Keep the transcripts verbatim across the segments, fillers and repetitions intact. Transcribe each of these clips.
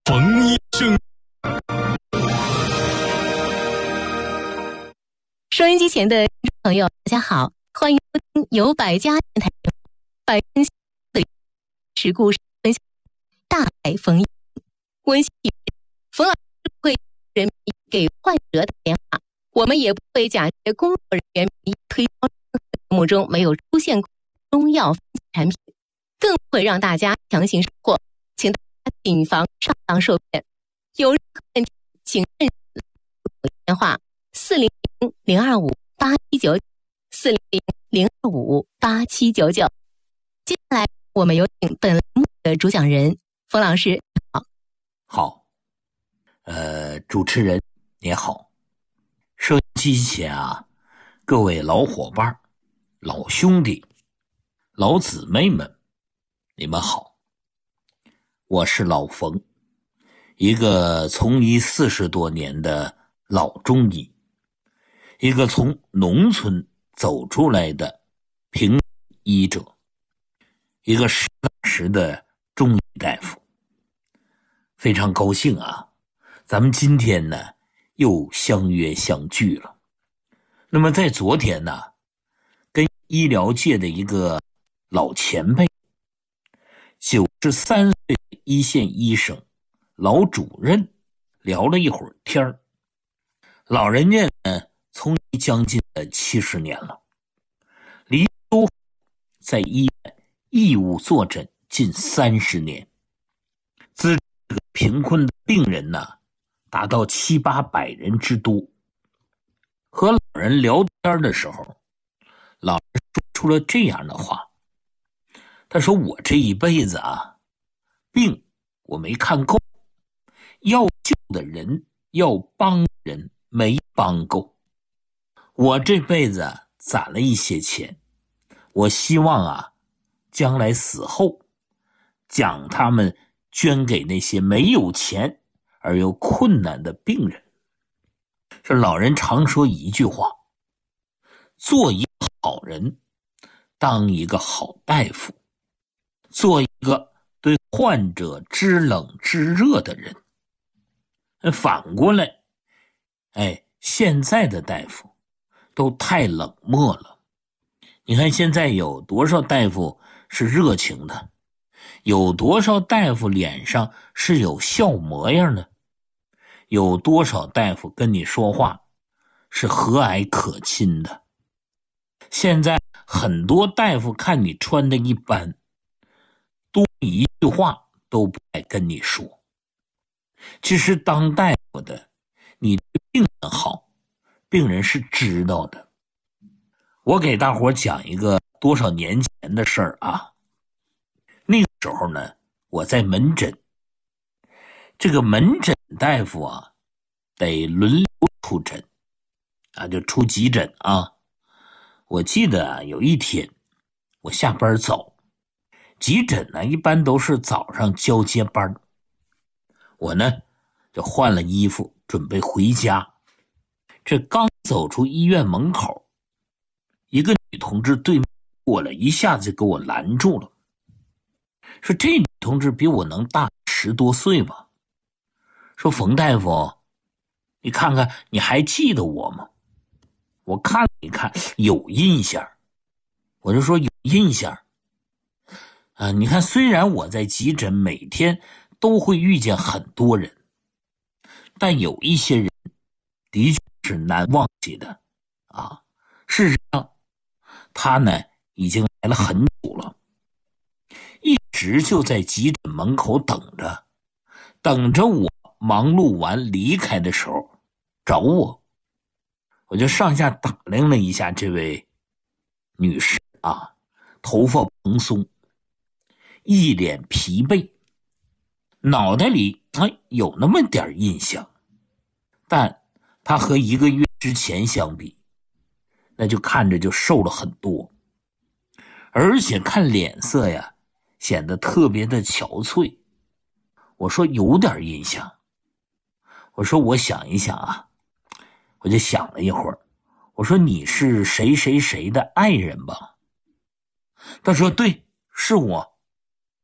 冯医生。 收音机前的听众朋友，大家好，欢迎收听由百家电台百分的实故事分享大海冯医温馨冯老师会人民给患者打电话，我们也不会假借工作人员名义推销节目中没有出现过中药产品，更会让大家强行收货，请大家谨防上当受骗。有任何问题，请按电话四零零零二五八七九九四零零零二五八七九九。接下来，我们有请本栏目的主讲人冯老师。好， 好，呃，主持人你好，收音机前啊，各位老伙伴、老兄弟、老姊妹们，你们好，我是老冯，一个从医四十多年的老中医，一个从农村走出来的平医者，一个实打实的中医大夫。非常高兴啊，咱们今天呢又相约相聚了。那么在昨天呢，跟医疗界的一个老前辈，九十三岁的一线医生老主任聊了一会儿天儿。老人家呢从医将近了七十年了，离休在医院义务坐诊近三十年，资这个贫困的病人呢达到七八百人之多。和老人聊天的时候，老人说出了这样的话，他说我这一辈子啊，病我没看够，要救的人要帮人没帮够，我这辈子啊攒了一些钱，我希望啊将来死后将他们捐给那些没有钱而又困难的病人。这老人常说一句话，做一个好人，当一个好大夫，做一个对患者知冷知热的人。反过来，哎，现在的大夫都太冷漠了。你看现在有多少大夫是热情的，有多少大夫脸上是有笑模样的，有多少大夫跟你说话是和蔼可亲的。现在很多大夫看你穿的一般，多一句话都不爱跟你说。其实当大夫的，你对病人好，病人是知道的。我给大伙讲一个多少年前的事儿啊。那个时候呢，我在门诊，这个门诊大夫啊得轮流出诊啊，就出急诊啊。我记得啊，有一天我下班早，急诊呢一般都是早上交接班，我呢就换了衣服准备回家。这刚走出医院门口，一个女同志对面过来，一下子就给我拦住了，说这女同志比我能大十多岁吧，说冯大夫，你看看你还记得我吗？我看了一看，有印象。我就说有印象啊，你看虽然我在急诊每天都会遇见很多人，但有一些人的确是难忘记的啊。事实上他呢已经来了很久了，一直就在急诊门口等着，等着我忙碌完离开的时候找我。我就上下打量了一下这位女士啊，头发蓬松，一脸疲惫，脑袋里哎有那么点印象，但她和一个月之前相比，那就看着就瘦了很多，而且看脸色呀显得特别的憔悴。我说有点印象，我说我想一想啊，我就想了一会儿，我说你是谁谁谁的爱人吧？他说对，是我。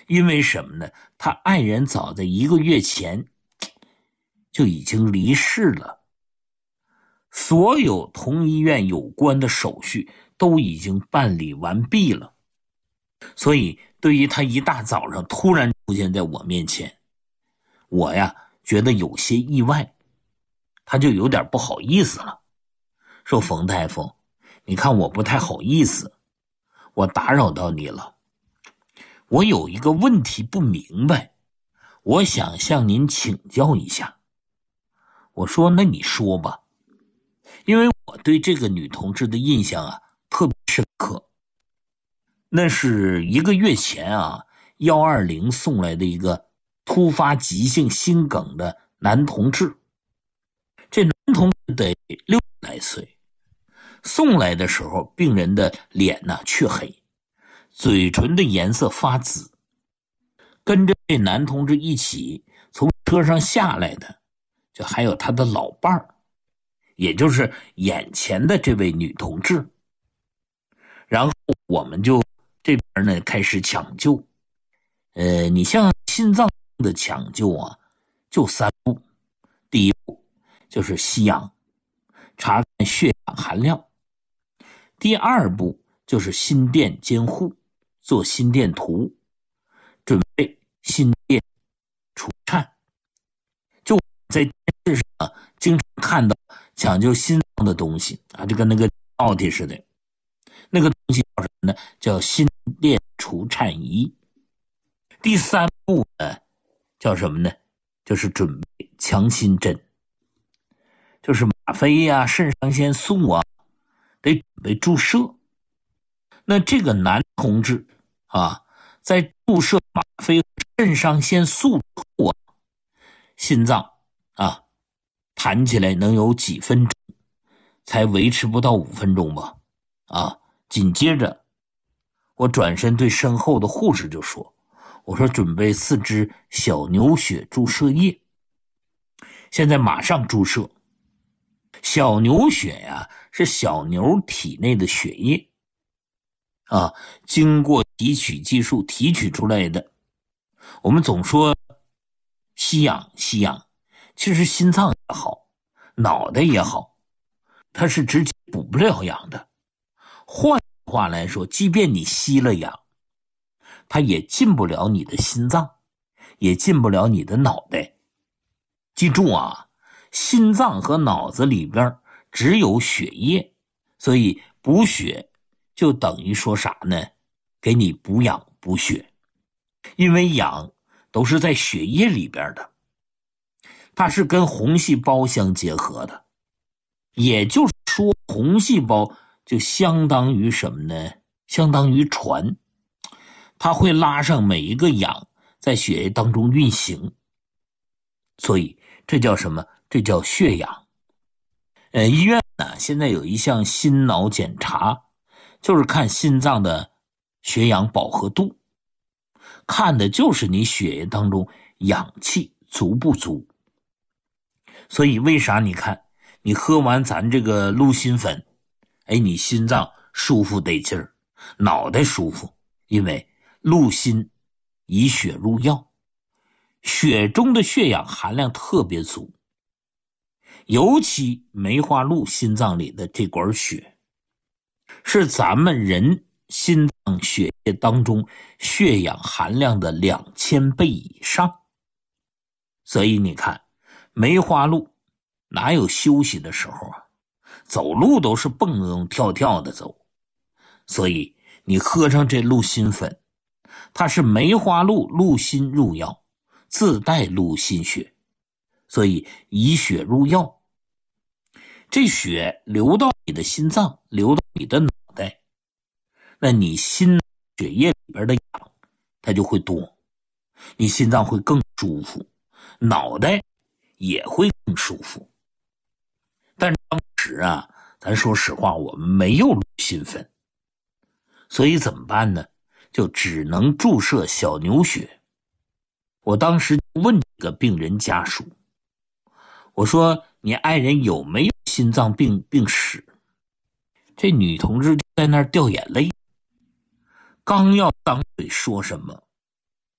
因为什么呢？他爱人早在一个月前就已经离世了，所有同医院有关的手续都已经办理完毕了。所以对于他一大早上突然出现在我面前，我呀觉得有些意外，他就有点不好意思了，说冯大夫，你看我不太好意思，我打扰到你了，我有一个问题不明白，我想向您请教一下。我说那你说吧，因为我对这个女同志的印象啊特别深刻。那是一个月前啊一二零送来的一个突发急性心梗的男同志，这男同志得六十来岁，送来的时候病人的脸呢黢黑，嘴唇的颜色发紫。跟着这男同志一起从车上下来的就还有他的老伴儿，也就是眼前的这位女同志。然后我们就这边呢开始抢救。呃，你像心脏的抢救啊，就三步。第一步就是吸氧，查看血氧含量。第二步就是心电监护，做心电图，准备心电除颤。就在电视上啊经常看到抢救心脏的东西啊，就跟那个奥体似的，那个东西叫什么呢？叫心电除颤仪。第三步呢叫什么呢？就是准备强心针，就是吗啡呀、啊、肾上腺素啊得准备注射。那这个男同志啊在注射吗啡、肾上腺素后啊，心脏啊弹起来能有几分钟，才维持不到五分钟吧。啊，紧接着我转身对身后的护士就说，我说准备四支小牛血注射液，现在马上注射。小牛血呀、啊、是小牛体内的血液啊，经过提取技术提取出来的。我们总说吸氧吸氧，其实心脏也好，脑袋也好，它是直接补不了氧的。换话来说，即便你吸了氧，它也进不了你的心脏，也进不了你的脑袋。记住啊，心脏和脑子里边只有血液，所以补血就等于说啥呢？给你补氧补血。因为氧都是在血液里边的，它是跟红细胞相结合的，也就是说红细胞就相当于什么呢？相当于船，它会拉上每一个氧在血液当中运行，所以这叫什么？这叫血氧。呃，医院呢现在有一项心脑检查，就是看心脏的血氧饱和度，看的就是你血液当中氧气足不足。所以为啥你看你喝完咱这个鹿心粉，哎，你心脏舒服得劲儿，脑袋舒服，因为鹿心以血入药，血中的血氧含量特别足，尤其梅花鹿心脏里的这管血是咱们人心脏血液当中血氧含量的两千倍以上。所以你看梅花鹿哪有休息的时候啊，走路都是蹦蹦跳跳的走。所以你喝上这鹿心粉，它是梅花鹿鹿心入药，自带鹿心血，所以以血入药，这血流到你的心脏，流到你的脑袋，那你心血液里边的氧它就会多，你心脏会更舒服，脑袋也会更舒服。但当时啊，咱说实话，我们没有鹿心粉，所以怎么办呢？就只能注射小牛血。我当时问这个病人家属，我说你爱人有没有心脏病病史？这女同志就在那儿掉眼泪，刚要张嘴说什么，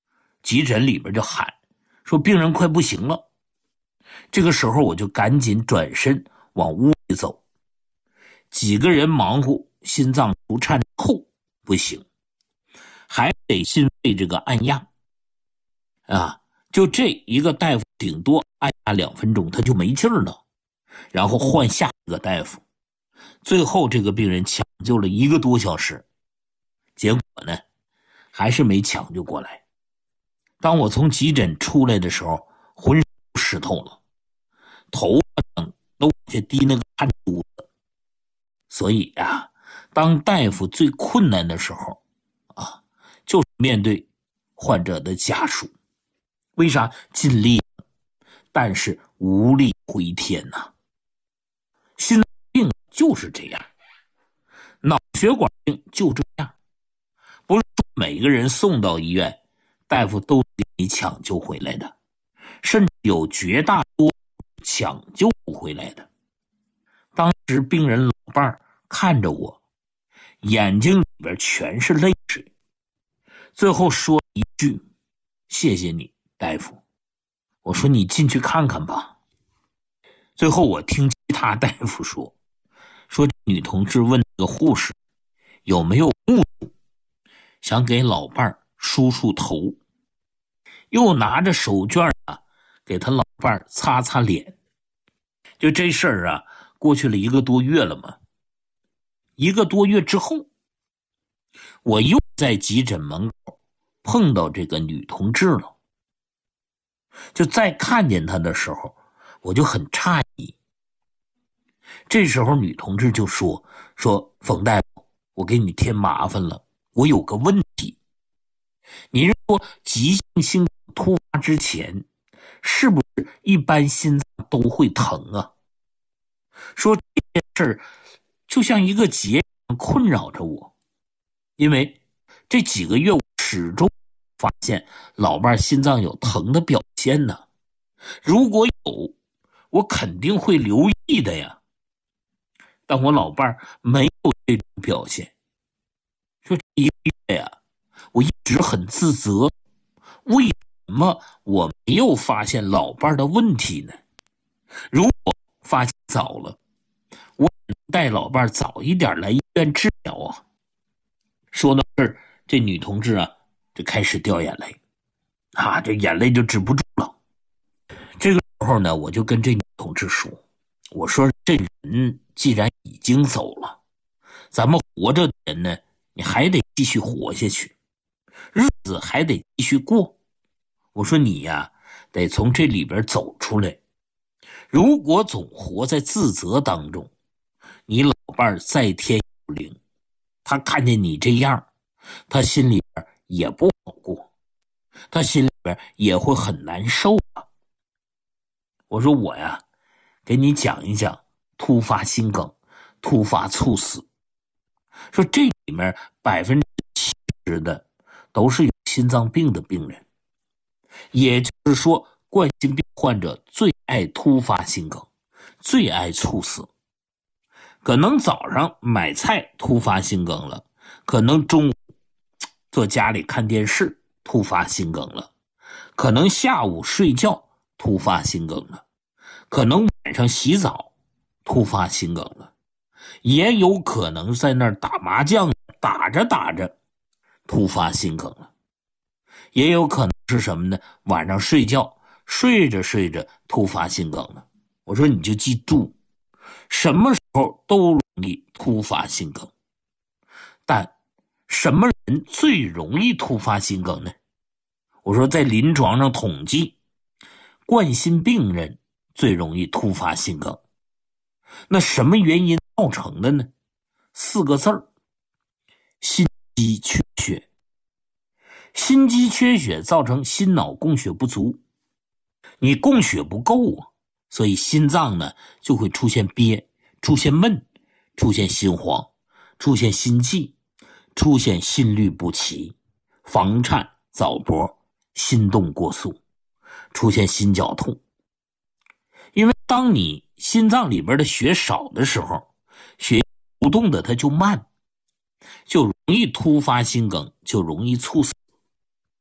急诊里边就喊说病人快不行了。这个时候我就赶紧转身往屋里走，几个人忙活，心脏不颤后不行，还得心肺这个按压啊，就这一个大夫顶多按压两分钟他就没劲儿了，然后换下一个大夫，最后这个病人抢救了一个多小时，结果呢还是没抢救过来。当我从急诊出来的时候，浑身都湿透了，头发上都往下滴那个汗珠子。所以啊，当大夫最困难的时候啊，就是面对患者的家属。为啥？尽力了，但是无力回天呐、啊。心脏病就是这样，脑血管病就这样，不是说每个人送到医院大夫都给你抢救回来的，甚至有绝大多数抢救不回来的。当时病人老伴儿看着我，眼睛里边全是泪水，最后说一句：谢谢你大夫。我说你进去看看吧。最后我听其他大夫说说女同志问这个护士有没有目睹，想给老伴儿梳梳头，又拿着手绢啊给他老伴儿擦擦脸。就这事儿啊，过去了一个多月了嘛。一个多月之后，我又在急诊门口碰到这个女同志了。就再看见她的时候，我就很诧异。这时候女同志就说说冯大夫，我给你添麻烦了，我有个问题。你是说急性心脏突发之前，是不是一般心脏都会疼啊？说这件事儿就像一个结困扰着我，因为这几个月我始终发现老伴心脏有疼的表现呢。如果有，我肯定会留意的呀。但我老伴没有这种表现。说这一个月呀，我一直很自责，为什么我没有发现老伴的问题呢？如果发现早了，我带老伴早一点来医院治疗啊。说到这儿，这女同志啊就开始掉眼泪啊，这眼泪就止不住了。这个时候呢，我就跟这女同志说，我说这人既然已经走了，咱们活着的人呢，你还得继续活下去，日子还得继续过。我说你呀，得从这里边走出来。如果总活在自责当中，你老伴在天有灵，他看见你这样，他心里边也不好过，他心里边也会很难受啊。我说我呀，给你讲一讲突发心梗、突发猝死。说这里面百分之七十的都是有心脏病的病人，也就是说，冠心病患者最爱突发心梗，最爱猝死。可能早上买菜突发心梗了，可能中午坐家里看电视突发心梗了，可能下午睡觉突发心梗了，可能晚上洗澡突发心梗了，也有可能在那儿打麻将打着打着突发心梗了，也有可能是什么呢？晚上睡觉睡着睡着突发心梗了。我说你就记住，什么时候都容易突发心梗，但什么人最容易突发心梗呢？我说在临床上统计，冠心病人最容易突发心梗。那什么原因造成的呢？四个字儿：心肌缺血。心肌缺血造成心脑供血不足，你供血不够啊，所以心脏呢就会出现憋，出现闷，出现心慌，出现心悸，出现心律不齐，房颤、早搏、心动过速，出现心绞痛。因为当你心脏里边的血少的时候，血流动的它就慢，就容易突发心梗，就容易猝死。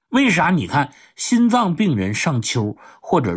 为啥你看心脏病人上丘或者